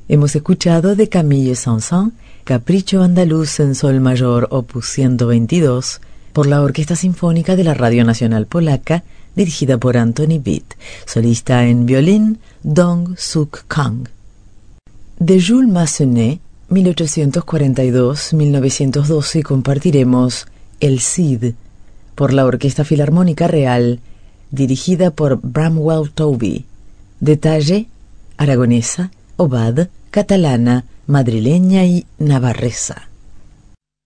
Hemos escuchado de Camille Saint-Saëns, Capricho Andaluz en Sol Mayor, opus 122, por la Orquesta Sinfónica de la Radio Nacional Polaca, dirigida por Anthony Beat, solista en violín Dong-Suk Kang. De Jules Massenet, 1842-1912, compartiremos El Cid, por la Orquesta Filarmónica Real, dirigida por Bramwell Tovey. Detalle: aragonesa, obad, catalana, madrileña y navarresa.